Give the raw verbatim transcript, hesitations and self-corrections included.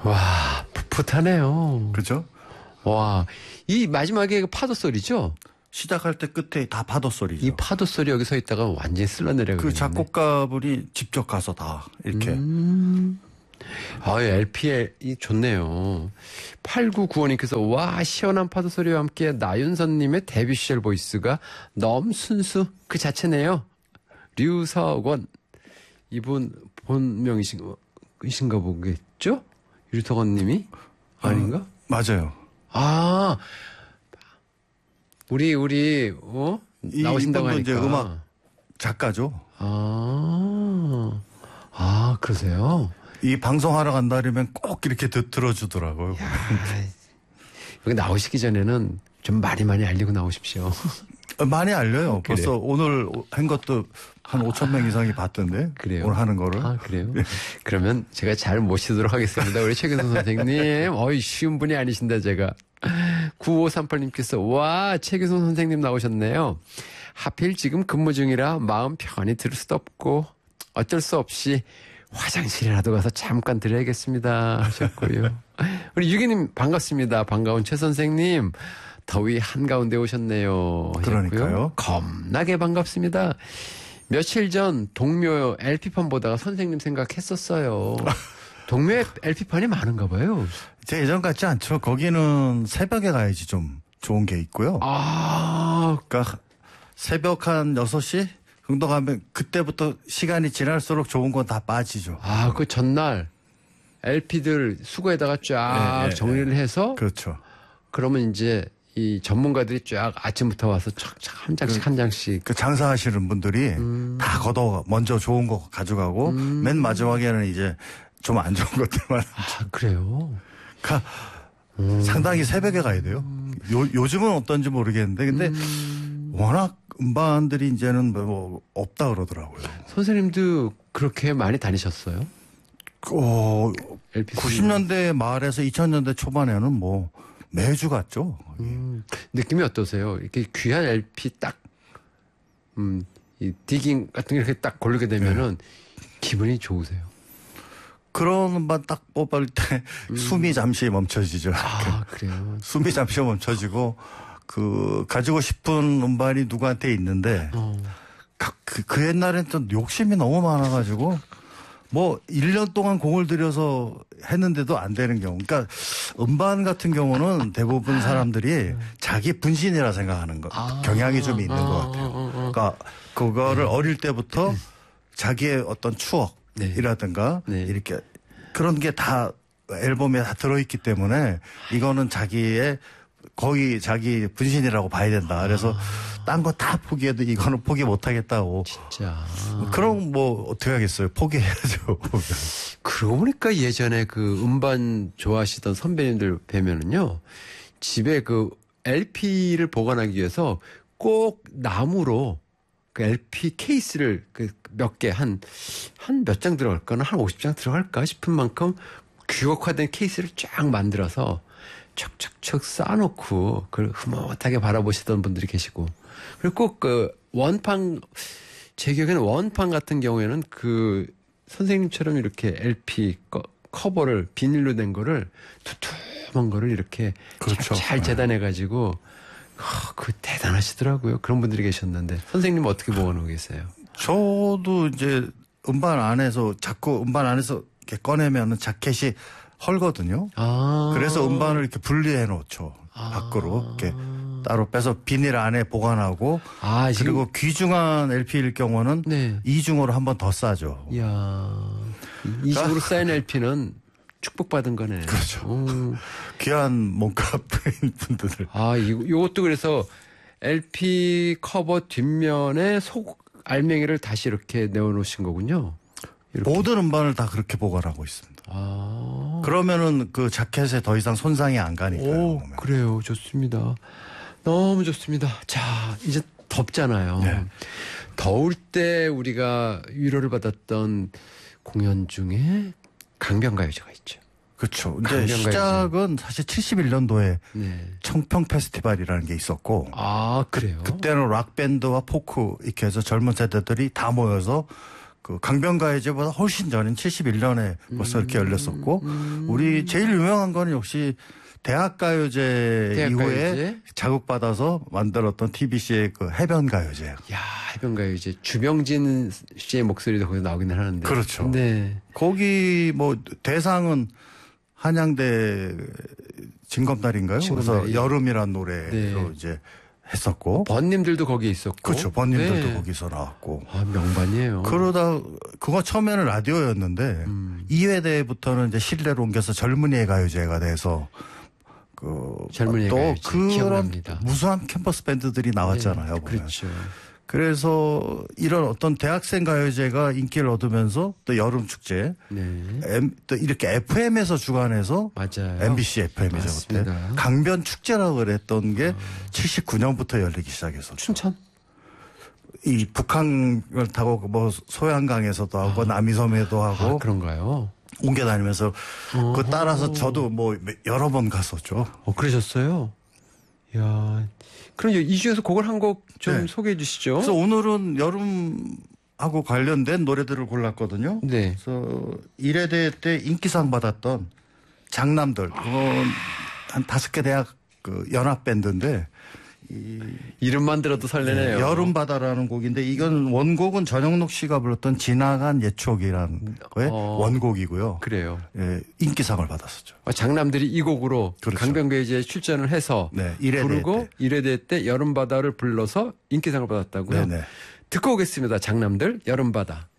와, 풋풋하네요. 그죠? 와, 이 마지막에 파도 소리죠? 시작할 때 끝에 다 파도 소리죠. 이 파도 소리 여기 서 있다가 완전히 쓸어내려가요. 그 작곡가분이 직접 가서 다 이렇게. 음. 아, 엘피이 좋네요. 팔구구오님께서 와, 시원한 파도 소리와 함께 나윤선님의 데뷔 시절 보이스가 너무 순수 그 자체네요. 류석원. 이분 본명이신가 보겠죠? 류석원님이? 아닌가? 어, 맞아요. 아, 우리, 우리, 어? 나오신다고 하니까. 이제 음악 작가죠. 아, 아, 그러세요? 이 방송하러 간다 그러면 꼭 이렇게 드, 들어주더라고요. 야, 여기 나오시기 전에는 좀 많이 많이 알리고 나오십시오. 많이 알려요. 그래요? 벌써 오늘 한 것도 한 오천 명 이상이 봤던데. 그래요? 오늘 하는 거를. 아, 그래요? 그러면 제가 잘 모시도록 하겠습니다. 우리 최규선 선생님. 어이, 쉬운 분이 아니신다, 제가. 구오삼팔님께서 와, 최규선 선생님 나오셨네요. 하필 지금 근무 중이라 마음 편히 들을 수도 없고 어쩔 수 없이 화장실이라도 가서 잠깐 드려야겠습니다 하셨고요. 우리 유기님 반갑습니다. 반가운 최 선생님. 더위 한가운데 오셨네요 하셨고요. 그러니까요. 겁나게 반갑습니다. 며칠 전 동묘 엘피판 보다가 선생님 생각했었어요. 동묘에 엘피판이 많은가 봐요. 제 예전 같지 않죠. 거기는 새벽에 가야지 좀 좋은 게 있고요. 아, 그러니까 새벽 한 여섯 시 정도 가면 그때부터 시간이 지날수록 좋은 건 다 빠지죠. 아, 그 전날 엘피들 수거에다가 쫙 네, 네, 정리를 네. 해서 그렇죠. 그러면 이제 이 전문가들이 쫙 아침부터 와서 촥촥 한 장씩 그, 한 장씩 그 장사하시는 분들이 음. 다 걷어 먼저 좋은 거 가져가고 음. 맨 마지막에는 이제 좀 안 좋은 것들만. 아, 그래요? 그러니까 음. 상당히 새벽에 가야 돼요. 요, 요즘은 어떤지 모르겠는데 근데 음. 워낙 음반들이 이제는 뭐 없다 그러더라고요. 선생님도 그렇게 많이 다니셨어요? 어, 엘피 구십 년대 말에서 이천 년대 초반에는 뭐 매주 갔죠. 음, 느낌이 어떠세요? 이렇게 귀한 엘피 딱, 음, 이 디깅 같은 게 이렇게 딱 고르게 되면은 기분이 좋으세요? 그런 음반 딱 뽑을 때 음. 숨이 잠시 멈춰지죠. 아, 그래요? 숨이 잠시 멈춰지고 그 가지고 싶은 음반이 누구한테 있는데 어. 그, 그 옛날엔 좀 욕심이 너무 많아가지고 뭐 일 년 동안 공을 들여서 했는데도 안 되는 경우. 그러니까 음반 같은 경우는 대부분 사람들이 자기 분신이라 생각하는 거 아. 경향이 좀 있는 아. 것 같아요. 그러니까 그거를 네. 어릴 때부터 자기의 어떤 추억이라든가 네. 네. 이렇게 그런 게 다 앨범에 다 들어있기 때문에 이거는 자기의 거의 자기 분신이라고 봐야 된다. 그래서 아. 딴 거 다 포기해도 이거는 포기 못 하겠다고. 진짜. 그럼 뭐 어떻게 하겠어요. 포기해야죠. 그러고 보니까 예전에 그 음반 좋아하시던 선배님들 뵈면은요, 집에 그 엘피를 보관하기 위해서 꼭 나무로 그 엘피 케이스를 그 몇 개, 한, 한 몇 장 들어갈까나? 한 오십 장 들어갈까 싶은 만큼 규격화된 케이스를 쫙 만들어서 척척척 쌓아놓고 그걸 흐뭇하게 바라보시던 분들이 계시고, 그리고 꼭 그 원판, 제 기억에는 원판 같은 경우에는 그 선생님처럼 이렇게 엘피 커버를 비닐로 된 거를 두툼한 거를 이렇게 그렇죠. 잘 재단해가지고, 어, 그 대단하시더라고요. 그런 분들이 계셨는데 선생님 어떻게 보관하고 계세요? 저도 이제 음반 안에서 자꾸 음반 안에서 이렇게 꺼내면은 자켓이 헐거든요. 아. 그래서 음반을 이렇게 분리해 놓죠. 아. 밖으로 이렇게 따로 빼서 비닐 안에 보관하고. 아, 지금. 그리고 귀중한 엘피일 경우는 네. 이중으로 한 번 더 싸죠. 이야. 이중으로 쌓인 엘피는 축복받은 거네. 그렇죠. 오. 귀한 몸값인 분들. 아, 이, 요것도 그래서 엘피 커버 뒷면에 속 알맹이를 다시 이렇게 내어놓으신 거군요. 이렇게. 모든 음반을 다 그렇게 보관하고 있습니다. 아. 그러면은 그 자켓에 더 이상 손상이 안 가니까요. 오, 그래요. 좋습니다. 너무 좋습니다. 자, 이제 덥잖아요. 네. 더울 때 우리가 위로를 받았던 공연 중에 강변가요제가 있죠. 그렇죠. 이제 강변가요제. 시작은 사실 칠십일 년도에 네. 청평 페스티벌이라는 게 있었고. 아, 그래요? 그때는 락밴드와 포크 이렇게 해서 젊은 세대들이 다 모여서 그 강변가요제보다 훨씬 전인 칠십일 년에 벌써 이렇게 열렸었고 음. 우리 제일 유명한 거는 역시 대학가요제 대학 이후에 가요제? 자극받아서 만들었던 티비씨의 그 해변가요제. 야, 해변가요 이제 주명진 씨의 목소리도 거기서 나오기는 하는데. 그렇죠. 네. 거기 뭐 대상은 한양대 징검다리인가요? 징검다리. 그래서 여름이란 노래로 네. 이제 했었고. 번님들도 거기에 있었고. 그렇죠. 번님들도 네. 거기서 나왔고. 아, 명반이에요. 그러다 그거 처음에는 라디오였는데 음. 이 회 때부터는 이제 실내로 옮겨서 젊은이의 가요제가 돼서 그 젊은이의 또 가요제. 그런 기억납니다. 무수한 캠퍼스 밴드들이 나왔잖아요. 네, 보면. 그렇죠. 그래서 이런 어떤 대학생 가요제가 인기를 얻으면서 또 여름 축제, 네. M, 또 이렇게 에프엠에서 주관해서 맞아요. 엠비씨 에프엠이죠 그때 맞습니다. 강변 축제라고 그랬던 게 칠십구 년부터 열리기 시작했었죠. 춘천? 이 북한을 타고 뭐 소양강에서도 하고 남이섬에도 하고 아, 그런가요? 옮겨 다니면서 그 따라서 저도 뭐 여러 번 갔었죠. 어, 그러셨어요? 야, 그럼 이 중에서 곡을 한 곡 좀 네. 소개해 주시죠. 그래서 오늘은 여름하고 관련된 노래들을 골랐거든요. 네. 그래서 일회대 때 인기상 받았던 장남들 그건 한 다섯 개 대학 그 연합 밴드인데 이름만 들어도 설레네요. 여름바다라는 곡인데 이건 원곡은 전영록 씨가 불렀던 지나간 옛추억이라는 거의 어. 원곡이고요. 그래요. 예, 인기상을 받았었죠. 어, 장남들이 이 곡으로 그렇죠. 강변가요제에 출전을 해서 네, 일회대 부르고 때. 일회대 때 여름바다를 불러서 인기상을 받았다고요. 네네. 듣고 오겠습니다. 장남들 여름바다.